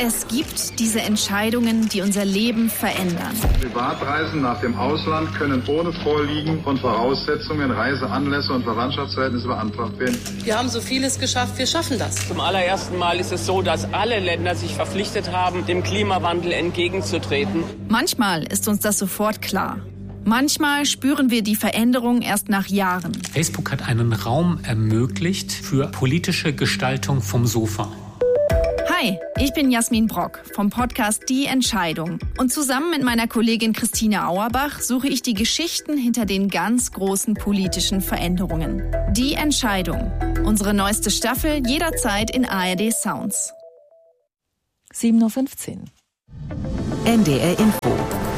Es gibt diese Entscheidungen, die unser Leben verändern. Privatreisen nach dem Ausland können ohne Vorliegen von Voraussetzungen, Reiseanlässe und Verwandtschaftsverhältnisse beantragt werden. Wir haben so vieles geschafft, wir schaffen das. Zum allerersten Mal ist es so, dass alle Länder sich verpflichtet haben, dem Klimawandel entgegenzutreten. Manchmal ist uns das sofort klar. Manchmal spüren wir die Veränderung erst nach Jahren. Facebook hat einen Raum ermöglicht für politische Gestaltung vom Sofa. Hi, ich bin Jasmin Brock vom Podcast Die Entscheidung. Und zusammen mit meiner Kollegin Christine Auerbach suche ich die Geschichten hinter den ganz großen politischen Veränderungen. Die Entscheidung. Unsere neueste Staffel jederzeit in ARD Sounds. 7:15 Uhr. NDR Info.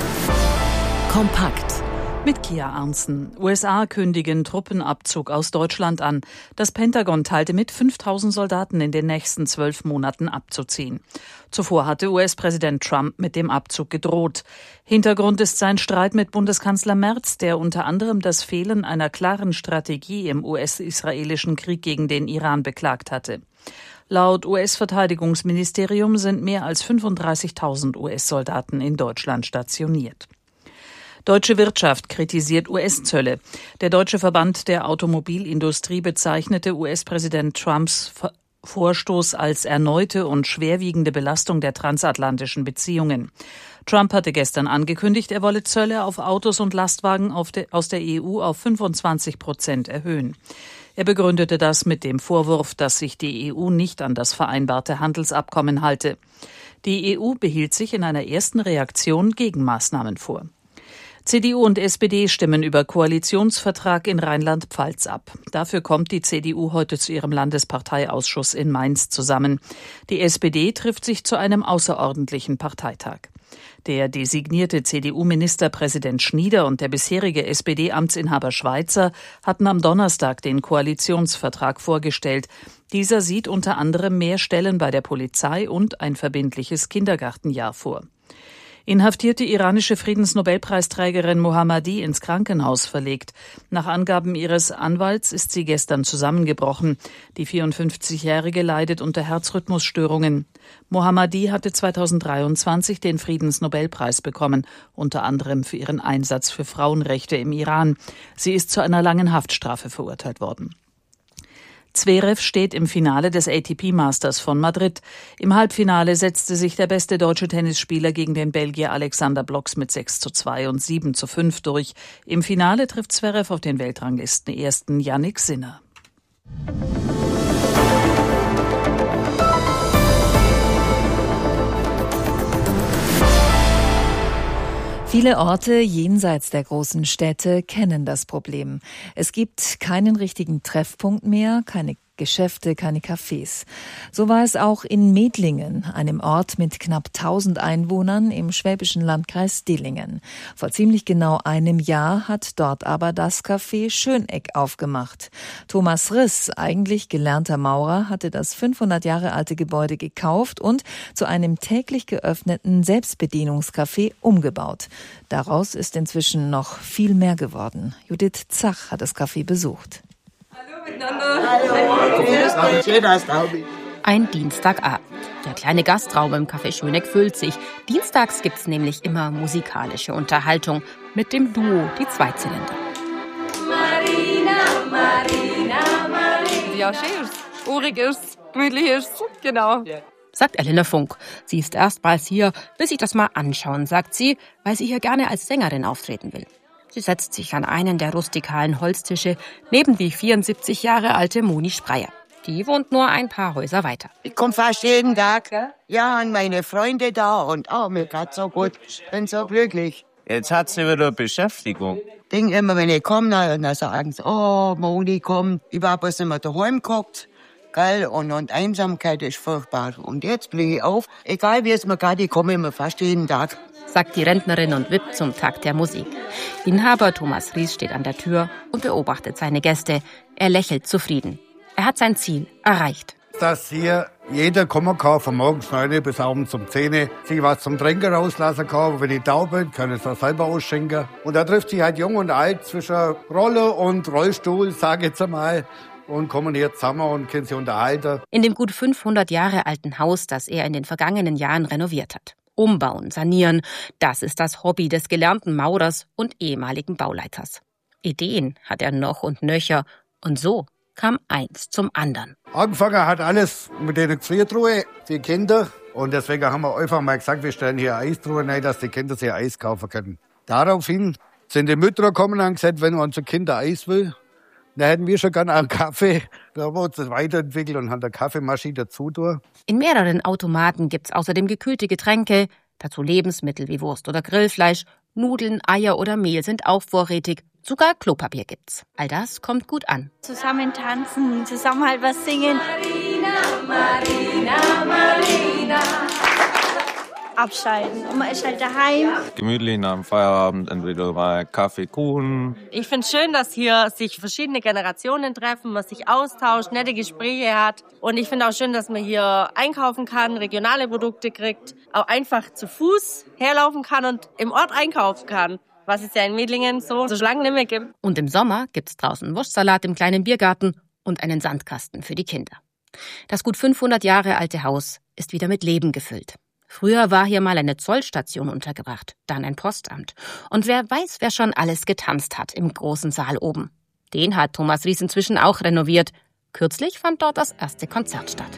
Kompakt. Mit Kia Arntzen. USA kündigen Truppenabzug aus Deutschland an. Das Pentagon teilte mit, 5.000 Soldaten in den nächsten 12 Monaten abzuziehen. Zuvor hatte US-Präsident Trump mit dem Abzug gedroht. Hintergrund ist sein Streit mit Bundeskanzler Merz, der unter anderem das Fehlen einer klaren Strategie im US-israelischen Krieg gegen den Iran beklagt hatte. Laut US-Verteidigungsministerium sind mehr als 35.000 US-Soldaten in Deutschland stationiert. Deutsche Wirtschaft kritisiert US-Zölle. Der Deutsche Verband der Automobilindustrie bezeichnete US-Präsident Trumps Vorstoß als erneute und schwerwiegende Belastung der transatlantischen Beziehungen. Trump hatte gestern angekündigt, er wolle Zölle auf Autos und Lastwagen aus der EU auf 25% erhöhen. Er begründete das mit dem Vorwurf, dass sich die EU nicht an das vereinbarte Handelsabkommen halte. Die EU behielt sich in einer ersten Reaktion Gegenmaßnahmen vor. CDU und SPD stimmen über Koalitionsvertrag in Rheinland-Pfalz ab. Dafür kommt die CDU heute zu ihrem Landesparteiausschuss in Mainz zusammen. Die SPD trifft sich zu einem außerordentlichen Parteitag. Der designierte CDU-Ministerpräsident Schnieder und der bisherige SPD-Amtsinhaber Schweizer hatten am Donnerstag den Koalitionsvertrag vorgestellt. Dieser sieht unter anderem mehr Stellen bei der Polizei und ein verbindliches Kindergartenjahr vor. Inhaftierte iranische Friedensnobelpreisträgerin Mohammadi ins Krankenhaus verlegt. Nach Angaben ihres Anwalts ist sie gestern zusammengebrochen. Die 54-Jährige leidet unter Herzrhythmusstörungen. Mohammadi hatte 2023 den Friedensnobelpreis bekommen, unter anderem für ihren Einsatz für Frauenrechte im Iran. Sie ist zu einer langen Haftstrafe verurteilt worden. Zverev steht im Finale des ATP Masters von Madrid. Im Halbfinale setzte sich der beste deutsche Tennisspieler gegen den Belgier Alexander Blocks mit 6:2 und 7:5 durch. Im Finale trifft Zverev auf den Weltranglistenersten Jannik Sinner. Viele Orte jenseits der großen Städte kennen das Problem. Es gibt keinen richtigen Treffpunkt mehr, keine Geschäfte, keine Cafés. So war es auch in Medlingen, einem Ort mit knapp 1000 Einwohnern im schwäbischen Landkreis Dillingen. Vor ziemlich genau einem Jahr hat dort aber das Café Schöneck aufgemacht. Thomas Riss, eigentlich gelernter Maurer, hatte das 500 Jahre alte Gebäude gekauft und zu einem täglich geöffneten Selbstbedienungscafé umgebaut. Daraus ist inzwischen noch viel mehr geworden. Judith Zach hat das Café besucht. Ein Dienstagabend. Der kleine Gastraum im Café Schöneck füllt sich. Dienstags gibt's nämlich immer musikalische Unterhaltung mit dem Duo Die Zweizylinder. Ja, schön. Urig ist, gemütlich ist, genau. Sagt Elena Funk. Sie ist erstmals hier, will sich das mal anschauen, sagt sie, weil sie hier gerne als Sängerin auftreten will. Sie setzt sich an einen der rustikalen Holztische neben die 74 Jahre alte Moni Spreyer. Die wohnt nur ein paar Häuser weiter. Ich komme fast jeden Tag. Ja, und meine Freunde da und mir geht's so gut. Bin so glücklich. Jetzt hat sie wieder Beschäftigung. Denk immer, wenn ich komme, dann sagen sie, Moni kommt. Ich war bloß immer daheim geguckt. Gell? Und Einsamkeit ist furchtbar. Und jetzt blicke ich auf. Egal wie es mir geht, ich komme immer fast jeden Tag. Sagt die Rentnerin und wippt zum Takt der Musik. Inhaber Thomas Ries steht an der Tür und beobachtet seine Gäste. Er lächelt zufrieden. Er hat sein Ziel erreicht. Dass hier jeder kommen kann, von morgens 9 bis abends um 10, sich was zum Trinken rauslassen kann. Wenn ich da bin, kann ich es auch selber ausschenken. Und da trifft sich halt jung und alt zwischen Rolle und Rollstuhl, sage ich jetzt einmal. und kommen hier zusammen und können sich unterhalten. In dem gut 500 Jahre alten Haus, das er in den vergangenen Jahren renoviert hat. Umbauen, sanieren, das ist das Hobby des gelernten Maurers und ehemaligen Bauleiters. Ideen hat er noch und nöcher und so kam eins zum anderen. Angefangen hat alles mit den Gefriertruhe, die Kinder. Und deswegen haben wir einfach mal gesagt, wir stellen hier Eistruhe rein, dass die Kinder sich Eis kaufen können. Daraufhin sind die Mütter gekommen und gesagt, wenn unser Kind Eis will, dann hätten wir schon gerne einen Kaffee. Da haben wir uns das weiterentwickelt und haben eine Kaffeemaschine dazu tun. In mehreren Automaten gibt's außerdem gekühlte Getränke, dazu Lebensmittel wie Wurst oder Grillfleisch, Nudeln, Eier oder Mehl sind auch vorrätig. Sogar Klopapier gibt's. All das kommt gut an. Zusammen tanzen, zusammen halt was singen. Marina, Marina, Marina. Abschalten. Und man ist halt daheim. Gemütlich nach dem Feierabend entweder mal Kaffee, Kuchen. Ich finde es schön, dass hier sich verschiedene Generationen treffen, man sich austauscht, nette Gespräche hat. Und ich finde auch schön, dass man hier einkaufen kann, regionale Produkte kriegt, auch einfach zu Fuß herlaufen kann und im Ort einkaufen kann. Was es ja in Medlingen so lange nicht mehr gibt. Und im Sommer gibt's draußen Wurstsalat im kleinen Biergarten und einen Sandkasten für die Kinder. Das gut 500 Jahre alte Haus ist wieder mit Leben gefüllt. Früher war hier mal eine Zollstation untergebracht, dann ein Postamt. Und wer weiß, wer schon alles getanzt hat im großen Saal oben. Den hat Thomas Ries inzwischen auch renoviert. Kürzlich fand dort das erste Konzert statt.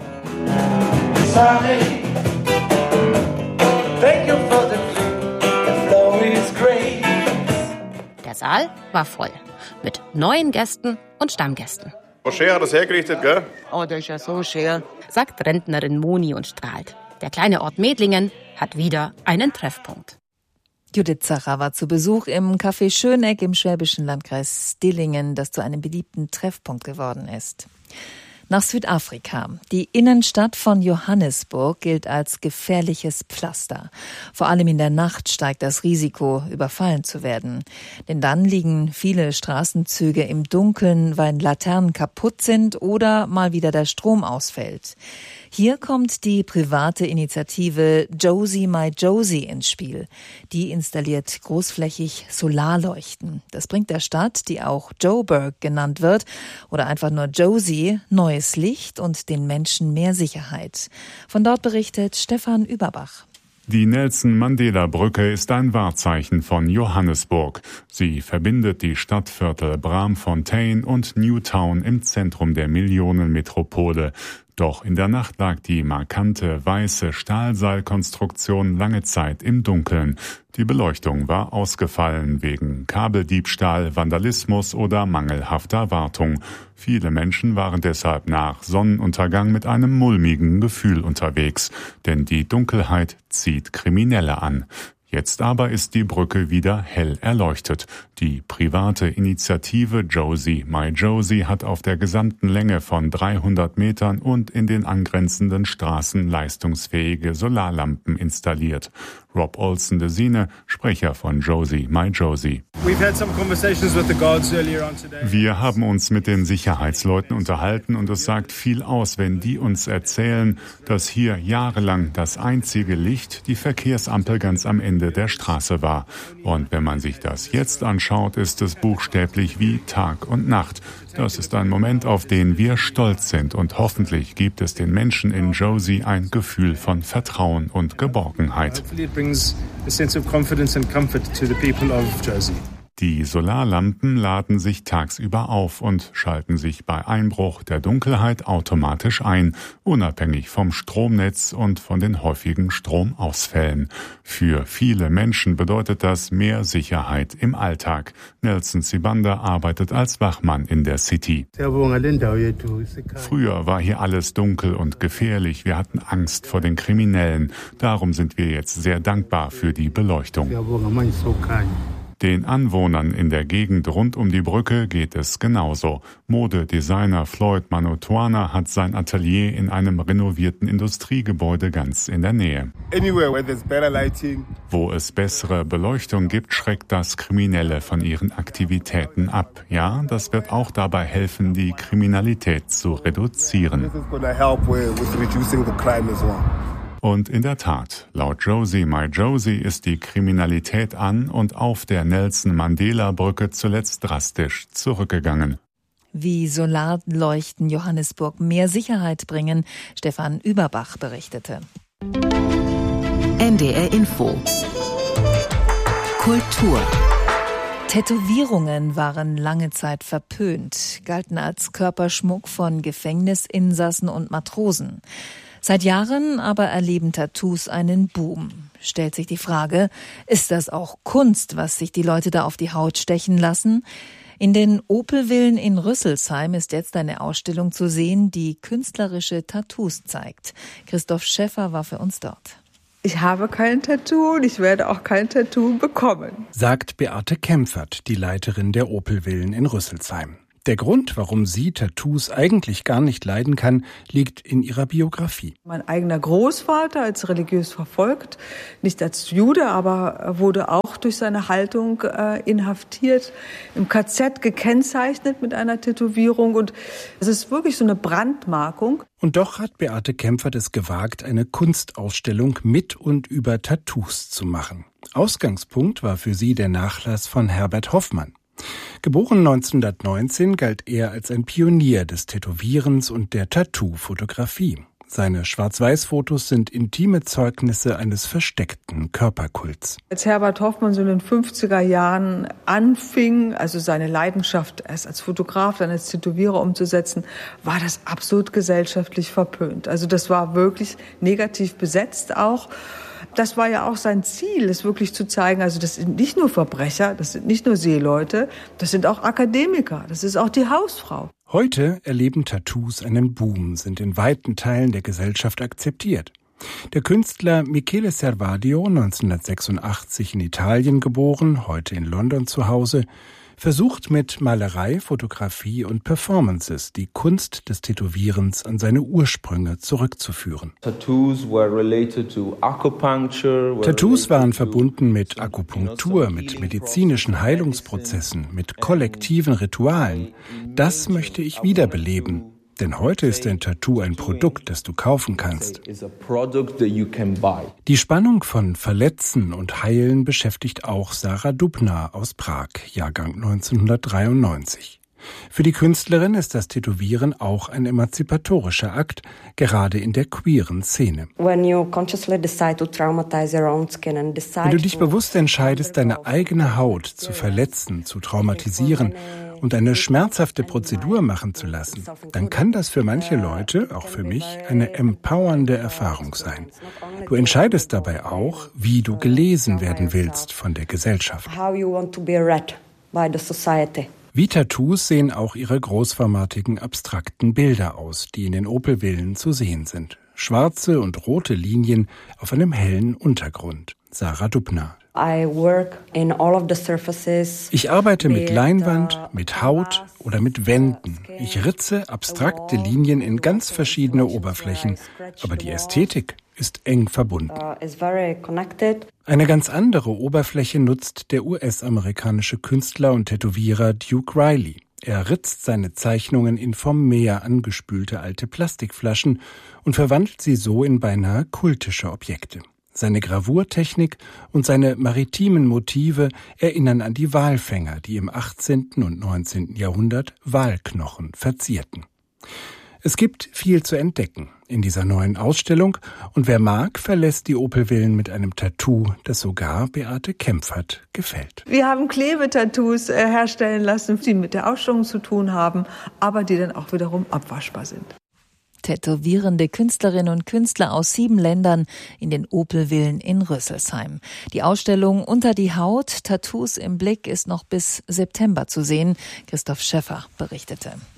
Der Saal war voll, mit neuen Gästen und Stammgästen. Oh, schön hat das hergerichtet, gell? Oh, das ist ja so schön, sagt Rentnerin Moni und strahlt. Der kleine Ort Medlingen hat wieder einen Treffpunkt. Judith Zacher war zu Besuch im Café Schöneck im schwäbischen Landkreis Dillingen, das zu einem beliebten Treffpunkt geworden ist. Nach Südafrika. Die Innenstadt von Johannesburg gilt als gefährliches Pflaster. Vor allem in der Nacht steigt das Risiko, überfallen zu werden. Denn dann liegen viele Straßenzüge im Dunkeln, weil Laternen kaputt sind oder mal wieder der Strom ausfällt. Hier kommt die private Initiative Josie My Josie ins Spiel. Die installiert großflächig Solarleuchten. Das bringt der Stadt, die auch Joburg genannt wird, oder einfach nur Josie, neues Licht und den Menschen mehr Sicherheit. Von dort berichtet Stefan Überbach. Die Nelson-Mandela-Brücke ist ein Wahrzeichen von Johannesburg. Sie verbindet die Stadtviertel Braamfontein und Newtown im Zentrum der Millionenmetropole. Doch in der Nacht lag die markante weiße Stahlseilkonstruktion lange Zeit im Dunkeln. Die Beleuchtung war ausgefallen wegen Kabeldiebstahl, Vandalismus oder mangelhafter Wartung. Viele Menschen waren deshalb nach Sonnenuntergang mit einem mulmigen Gefühl unterwegs, denn die Dunkelheit zieht Kriminelle an. Jetzt aber ist die Brücke wieder hell erleuchtet. Die private Initiative Josie My Josie hat auf der gesamten Länge von 300 Metern und in den angrenzenden Straßen leistungsfähige Solarlampen installiert. Rob Olsen-Desine, Sprecher von Josie My Josie. Wir haben uns mit den Sicherheitsleuten unterhalten und es sagt viel aus, wenn die uns erzählen, dass hier jahrelang das einzige Licht die Verkehrsampel ganz am Ende der Straße war. Und wenn man sich das jetzt anschaut, ist es buchstäblich wie Tag und Nacht. Das ist ein Moment, auf den wir stolz sind und hoffentlich gibt es den Menschen in Josie ein Gefühl von Vertrauen und Geborgenheit. Die Solarlampen laden sich tagsüber auf und schalten sich bei Einbruch der Dunkelheit automatisch ein, unabhängig vom Stromnetz und von den häufigen Stromausfällen. Für viele Menschen bedeutet das mehr Sicherheit im Alltag. Nelson Sibanda arbeitet als Wachmann in der City. Früher war hier alles dunkel und gefährlich. Wir hatten Angst vor den Kriminellen. Darum sind wir jetzt sehr dankbar für die Beleuchtung. Den Anwohnern in der Gegend rund um die Brücke geht es genauso. Modedesigner Floyd Manotwana hat sein Atelier in einem renovierten Industriegebäude ganz in der Nähe. Wo es bessere Beleuchtung gibt, schreckt das Kriminelle von ihren Aktivitäten ab. Ja, das wird auch dabei helfen, die Kriminalität zu reduzieren. Und in der Tat, laut Josie My Josie ist die Kriminalität an und auf der Nelson-Mandela-Brücke zuletzt drastisch zurückgegangen. Wie Solarleuchten Johannesburg mehr Sicherheit bringen, Stefan Überbach berichtete. NDR Info. Kultur. Tätowierungen waren lange Zeit verpönt, galten als Körperschmuck von Gefängnisinsassen und Matrosen. Seit Jahren aber erleben Tattoos einen Boom. Stellt sich die Frage, ist das auch Kunst, was sich die Leute da auf die Haut stechen lassen? In den Opel-Villen in Rüsselsheim ist jetzt eine Ausstellung zu sehen, die künstlerische Tattoos zeigt. Christoph Schäffer war für uns dort. Ich habe kein Tattoo und ich werde auch kein Tattoo bekommen, sagt Beate Kempfert, die Leiterin der Opel-Villen in Rüsselsheim. Der Grund, warum sie Tattoos eigentlich gar nicht leiden kann, liegt in ihrer Biografie. Mein eigener Großvater, als religiös verfolgt, nicht als Jude, aber wurde auch durch seine Haltung inhaftiert, im KZ gekennzeichnet mit einer Tätowierung. Und es ist wirklich so eine Brandmarkung. Und doch hat Beate Kempfert es gewagt, eine Kunstausstellung mit und über Tattoos zu machen. Ausgangspunkt war für sie der Nachlass von Herbert Hoffmann. Geboren 1919 galt er als ein Pionier des Tätowierens und der Tattoo-Fotografie. Seine Schwarz-Weiß-Fotos sind intime Zeugnisse eines versteckten Körperkults. Als Herbert Hoffmann so in den 50er Jahren anfing, also seine Leidenschaft erst als Fotograf, dann als Tätowierer umzusetzen, war das absolut gesellschaftlich verpönt. Also das war wirklich negativ besetzt auch. Das war ja auch sein Ziel, es wirklich zu zeigen, also das sind nicht nur Verbrecher, das sind nicht nur Seeleute, das sind auch Akademiker, das ist auch die Hausfrau. Heute erleben Tattoos einen Boom, sind in weiten Teilen der Gesellschaft akzeptiert. Der Künstler Michele Servadio, 1986 in Italien geboren, heute in London zu Hause, versucht mit Malerei, Fotografie und Performances die Kunst des Tätowierens an seine Ursprünge zurückzuführen. Tattoos waren verbunden mit Akupunktur, mit medizinischen Heilungsprozessen, mit kollektiven Ritualen. Das möchte ich wiederbeleben. Denn heute ist ein Tattoo ein Produkt, das du kaufen kannst. Die Spannung von Verletzen und Heilen beschäftigt auch Sarah Dubna aus Prag, Jahrgang 1993. Für die Künstlerin ist das Tätowieren auch ein emanzipatorischer Akt, gerade in der queeren Szene. Wenn du dich bewusst entscheidest, deine eigene Haut zu verletzen, zu traumatisieren und eine schmerzhafte Prozedur machen zu lassen, dann kann das für manche Leute, auch für mich, eine empowernde Erfahrung sein. Du entscheidest dabei auch, wie du gelesen werden willst von der Gesellschaft. Wie Tattoos sehen auch ihre großformatigen abstrakten Bilder aus, die in den Opel-Villen zu sehen sind. Schwarze und rote Linien auf einem hellen Untergrund. Sarah Dubna. Ich arbeite mit Leinwand, mit Haut oder mit Wänden. Ich ritze abstrakte Linien in ganz verschiedene Oberflächen, aber die Ästhetik ist eng verbunden. Eine ganz andere Oberfläche nutzt der US-amerikanische Künstler und Tätowierer Duke Riley. Er ritzt seine Zeichnungen in vom Meer angespülte alte Plastikflaschen und verwandelt sie so in beinahe kultische Objekte. Seine Gravurtechnik und seine maritimen Motive erinnern an die Walfänger, die im 18. und 19. Jahrhundert Walknochen verzierten. Es gibt viel zu entdecken in dieser neuen Ausstellung und wer mag, verlässt die Opel-Villen mit einem Tattoo, das sogar Beate Kempfert gefällt. Wir haben Klebetattoos herstellen lassen, die mit der Ausstellung zu tun haben, aber die dann auch wiederum abwaschbar sind. Tätowierende Künstlerinnen und Künstler aus 7 Ländern in den Opel-Villen in Rüsselsheim. Die Ausstellung Unter die Haut, Tattoos im Blick ist noch bis September zu sehen. Christoph Schäffer berichtete.